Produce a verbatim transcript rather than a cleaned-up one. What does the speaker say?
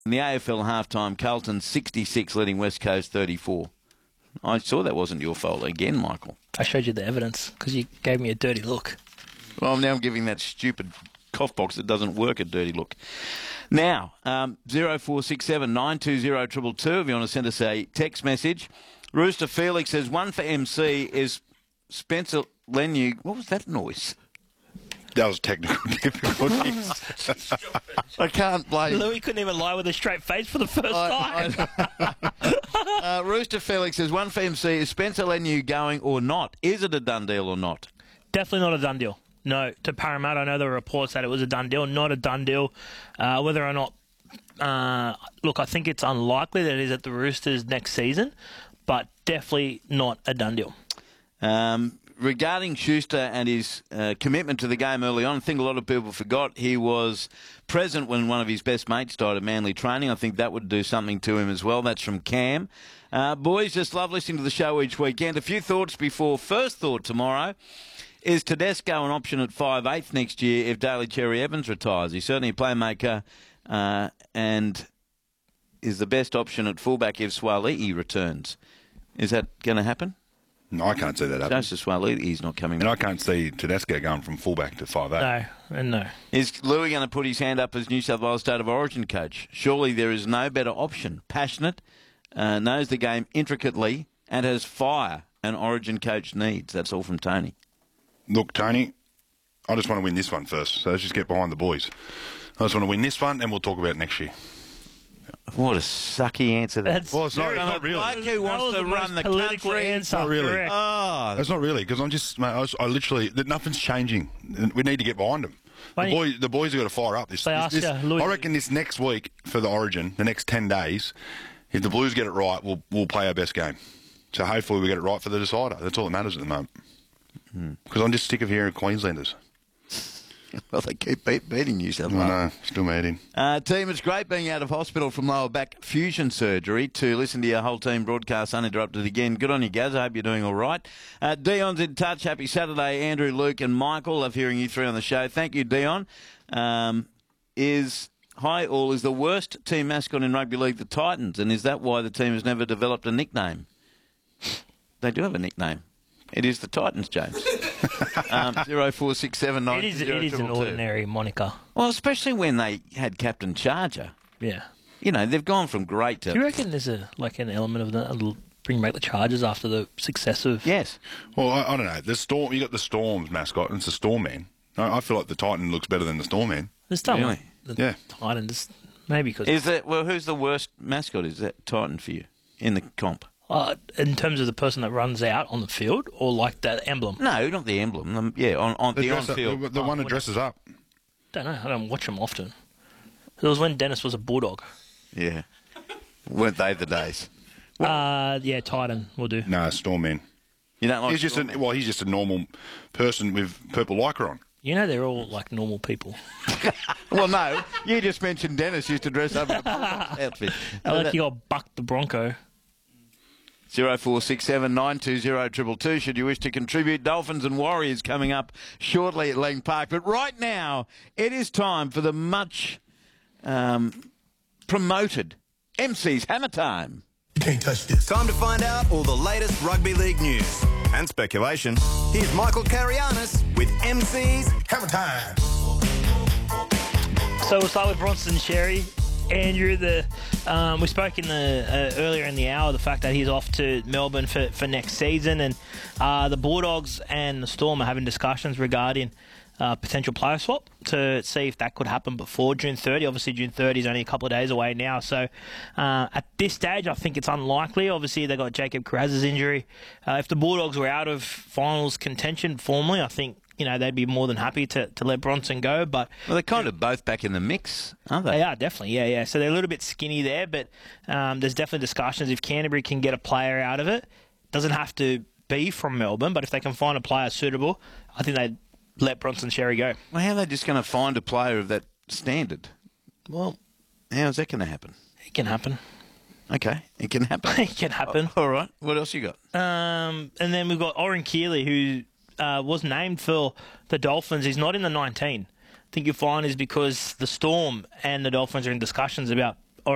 In the A F L halftime, Carlton sixty-six leading West Coast thirty-four. I saw that wasn't your fault again, Michael. I showed you the evidence because you gave me a dirty look. Well, now I'm giving that stupid cough box that doesn't work a dirty look. Now, um, zero four six seven nine two zero two two two if you want to send us a text message. Rooster Felix says one for M C is Spencer Leniu. What was that noise? That was technical difficulties. I can't blame Louis couldn't even lie with a straight face for the first I, time. I, uh, Rooster Felix says one for M C is Spencer Leniu going or not? Is it a done deal or not? Definitely not a done deal. No, to Parramatta, I know there were reports that it was a done deal. Not a done deal. Uh, whether or not... Uh, look, I think it's unlikely that it is at the Roosters next season, but definitely not a done deal. Um, regarding Schuster and his uh, commitment to the game early on, I think a lot of people forgot he was present when one of his best mates died at Manly training. I think that would do something to him as well. That's from Cam. Uh, boys, just love listening to the show each weekend. A few thoughts before first thought tomorrow. Is Tedesco an option at five eighths next year if Daly Cherry Evans retires? He's certainly a playmaker uh, and is the best option at fullback if Swali'i returns. Is that going to happen? No, I can't see that happen. Joseph Swali'i's not coming And back. I can't see Tedesco going from fullback to five eight. No, and no. Is Louis going to put his hand up as New South Wales State of Origin coach? Surely there is no better option. Passionate, uh, knows the game intricately, and has fire an Origin coach needs. That's all from Tony. Look, Tony, I just want to win this one first, so let's just get behind the boys. I just want to win this one, and we'll talk about it next year. What a sucky answer that. That's Well, it's not, very- it's not really. Like who wants That was to the run most the political country? answer. Not really. Correct. Oh, That's not really, because I'm just, mate, I, was, I literally, that nothing's changing. We need to get behind them. The, Why don't boy, the boys have got to fire up. This, They this, ask this, you, Louis- I reckon this next week for the Origin, the next ten days, if the Blues get it right, we'll, we'll play our best game. So hopefully we get it right for the decider. That's all that matters at the moment. Because I'm just sick of hearing Queenslanders. well, they keep beat, beating New South I Wales. know, still mad in. Uh, team, it's great being out of hospital from lower back fusion surgery to listen to your whole team broadcast uninterrupted again. Good on you, Gaz. I hope you're doing all right. Uh, Dion's in touch. Happy Saturday, Andrew, Luke and Michael. Love hearing you three on the show. Thank you, Dion. Um, is Hi All is the worst team mascot in rugby league the Titans, and is that why the team has never developed a nickname? They do have a nickname. It is the Titans, James. um, zero four six seven nine It is, zero it is two an two two. ordinary moniker. Well, especially when they had Captain Charger. Yeah. You know, they've gone from great to... Do you reckon there's a like an element of that? It'll bring back the Chargers after the success of... Yes. Well, I, I don't know. The Storm, you got the Storm's mascot, and it's the Storm Man. I, I feel like the Titan looks better than the Storm Man. There's something Really? like the Yeah. Titans. Maybe because... Is that... Well, who's the worst mascot? Is that Titan for you in the comp? Uh, in terms of the person that runs out on the field or like that emblem? No, not the emblem. Um, yeah, on, on the, The, dress up- on-field. the, the one that dresses up. Don't know. I don't watch them often. It was when Dennis was a Bulldog. Yeah. Weren't they the days? Uh, yeah, Titan will do. No, Storm Man. You don't like... He's just a, Storm? well, he's just a normal person with purple lycra on. You know they're all like normal people. Well, no. You just mentioned Dennis used to dress up in a Bulldogs outfit. I like you got Buck the Bronco. zero four six seven nine two zero two two two should you wish to contribute. Dolphins and Warriors coming up shortly at Lang Park. But right now, it is time for the much um, promoted M C's Hammer Time. You can't touch this. Time to find out all the latest rugby league news and speculation. Here's Michael Carianis with M C's Hammer time. So we'll start with Bronson Xerri. Andrew, the um, we spoke in the uh, earlier in the hour the fact that he's off to Melbourne for, for next season, and uh, the Bulldogs and the Storm are having discussions regarding uh, potential player swap to see if that could happen before June thirtieth. Obviously, June thirtieth is only a couple of days away now, so uh, at this stage, I think it's unlikely. Obviously, they got Jacob Carraz's injury. Uh, if the Bulldogs were out of finals contention formally, I think you know they'd be more than happy to, to let Bronson go, but. Well, they're kind of both back in the mix, aren't they? They are, definitely, yeah, yeah. So they're a little bit skinny there, but um, there's definitely discussions if Canterbury can get a player out of it. Doesn't have to be from Melbourne, but if they can find a player suitable, I think they'd let Bronson Xerri go. Well, how are they just going to find a player of that standard? Well, How's that going to happen? it can happen. Okay, it can happen. It can happen. All right, what else you got? Um, and then we've got Oren Keeley, who uh, was named for the Dolphins. He's not in the nineteen. I think you'll find is because the Storm and the Dolphins are in discussions about